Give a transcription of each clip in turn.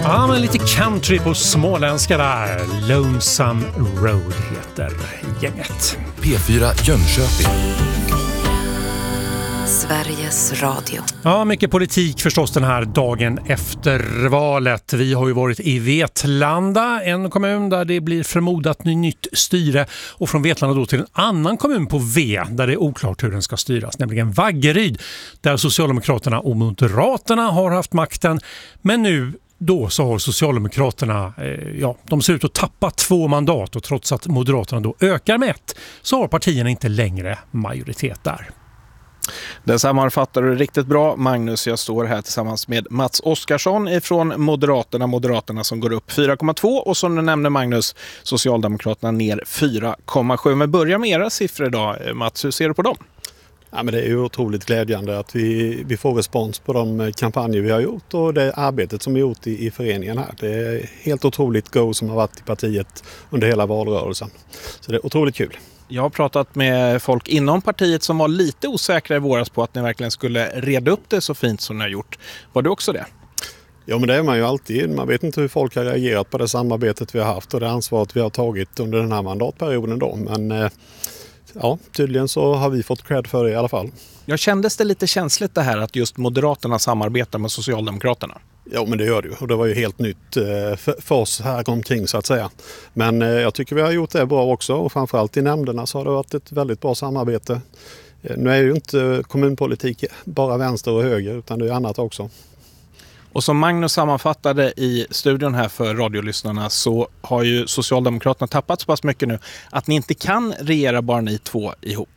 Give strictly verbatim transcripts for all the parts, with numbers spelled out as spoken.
Ja, men lite country på småländska där. Lonesome Road heter gänget. P fyra Jönköping. Sveriges Radio. Ja, mycket politik förstås den här dagen efter valet. Vi har ju varit i Vetlanda, en kommun där det blir förmodat nytt styre. Och från Vetlanda då till en annan kommun på V där det är oklart hur den ska styras. Nämligen Vaggeryd, där Socialdemokraterna och Moderaterna har haft makten. Men nu då så har Socialdemokraterna, eh, ja, de ser ut att tappa två mandat. Och trots att Moderaterna då ökar med ett så har partierna inte längre majoritet där. Den sammanfattar du riktigt bra, Magnus. Jag står här tillsammans med Mats Oskarsson ifrån Moderaterna. Moderaterna som går upp fyra komma två och som du nämnde, Magnus, Socialdemokraterna ner fyra komma sju. Men börja med era siffror idag, Mats. Hur ser du på dem? Ja, men det är ju otroligt glädjande att vi, vi får respons på de kampanjer vi har gjort och det arbetet som vi gjort i, i föreningen här. Det är helt otroligt go som har varit i partiet under hela valrörelsen. Så det är otroligt kul. Jag har pratat med folk inom partiet som var lite osäkra i våras på att ni verkligen skulle reda upp det så fint som ni har gjort. Var det också det? Ja, men det är man ju alltid. Man vet inte hur folk har reagerat på det samarbetet vi har haft och det ansvaret vi har tagit under den här mandatperioden då. Men ja, tydligen så har vi fått cred för det i alla fall. Jag kändes det lite känsligt det här att just Moderaterna samarbetar med Socialdemokraterna? Ja, men det gör det ju. Och det var ju helt nytt för oss här omkring så att säga. Men jag tycker vi har gjort det bra också och framförallt i nämnderna så har det varit ett väldigt bra samarbete. Nu är ju inte kommunpolitik bara vänster och höger utan det är annat också. Och som Magnus sammanfattade i studion här för radiolyssnarna så har ju Socialdemokraterna tappat så pass mycket nu att ni inte kan regera bara ni två ihop.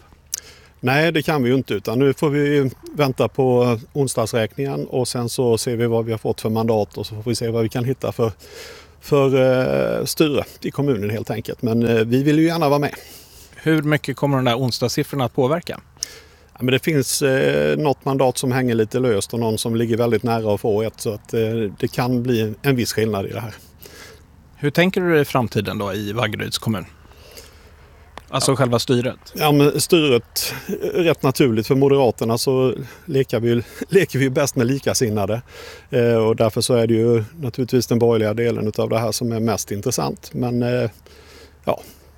Nej, det kan vi ju inte utan nu får vi vänta på onsdagsräkningen och sen så ser vi vad vi har fått för mandat och så får vi se vad vi kan hitta för, för uh, styre i kommunen helt enkelt. Men uh, vi vill ju gärna vara med. Hur mycket kommer de där onsdagssiffrorna att påverka? Ja, men det finns uh, något mandat som hänger lite löst och någon som ligger väldigt nära att få ett så att uh, det kan bli en, en viss skillnad i det här. Hur tänker du i framtiden då i Vaggeryds kommun? Alltså ja. Själva styret? Ja, men styret rätt naturligt för Moderaterna så leker vi, leker vi bäst med likasinnade. Eh, och därför så är det ju naturligtvis den borgerliga delen av det här som är mest intressant. Men eh, ja,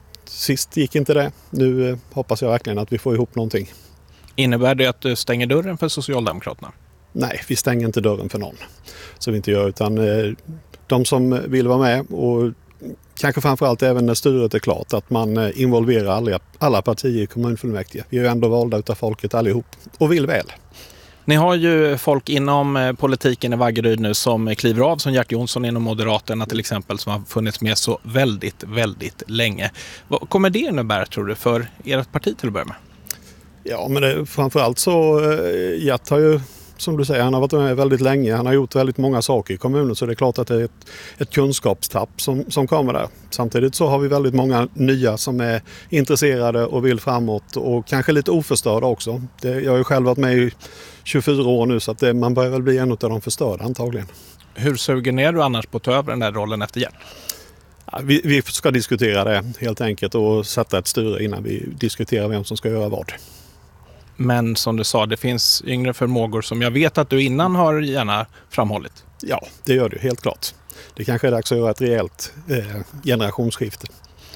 sist gick inte det. Nu eh, hoppas jag verkligen att vi får ihop någonting. Innebär det att du stänger dörren för Socialdemokraterna? Nej, vi stänger inte dörren för någon. Så vi inte gör utan eh, de som vill vara med och kanske framförallt även när styret är klart att man involverar alla, alla partier i kommunfullmäktige. Vi är ju ändå valda utav folket allihop och vill väl. Ni har ju folk inom politiken i Vaggeryd nu som kliver av som Gert Jonsson inom Moderaterna till exempel som har funnits med så väldigt, väldigt länge. Vad kommer det innebära tror du för ert parti till att börja med? Ja, men det, framförallt så Gert har ju som du säger, han har varit med väldigt länge. Han har gjort väldigt många saker i kommunen så det är klart att det är ett, ett kunskapstapp som, som kommer där. Samtidigt så har vi väldigt många nya som är intresserade och vill framåt och kanske lite oförstörda också. Det, jag har ju själv varit med i tjugofyra år nu så att det, man börjar väl bli en av de förstörda antagligen. Hur sugen är du annars på att ta över den där rollen efter Gert? Ja, vi, vi ska diskutera det helt enkelt och sätta ett styre innan vi diskuterar vem som ska göra vad. Men som du sa, det finns yngre förmågor som jag vet att du innan har gärna framhållit. Ja, det gör du helt klart. Det kanske är dags att göra ett rejält eh, generationsskifte.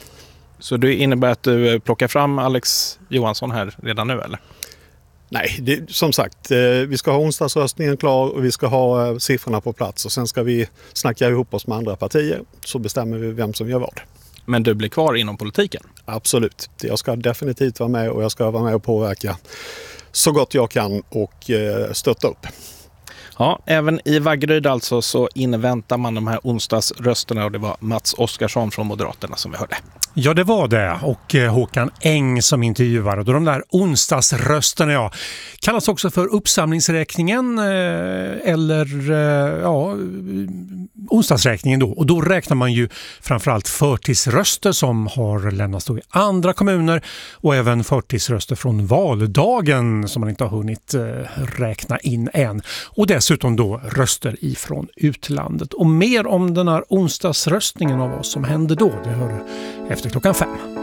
Så det innebär att du plockar fram Alex Johansson här redan nu eller? Nej, det, som sagt, eh, vi ska ha onsdagsröstningen klar och vi ska ha eh, siffrorna på plats och sen ska vi snacka ihop oss med andra partier så bestämmer vi vem som gör vad. Men du blir kvar inom politiken? Absolut. Jag ska definitivt vara med och jag ska vara med och påverka så gott jag kan och eh, stötta upp. Ja, även i Vaggeryd alltså så inväntar man de här onsdagsrösterna och det var Mats Oskarsson från Moderaterna som vi hörde. Ja, det var det. Och Håkan Eng som intervjuade. Och de där onsdagsrösterna, ja, kallas också för uppsamlingsräkningen eller ja, onsdagsräkningen då. Och då räknar man ju framförallt förtidsröster som har lämnats då i andra kommuner och även förtidsröster från valdagen som man inte har hunnit räkna in än. Och dessutom då röster ifrån utlandet. Och mer om den här onsdagsröstningen av vad som hände då, det hör du efter klockan fem.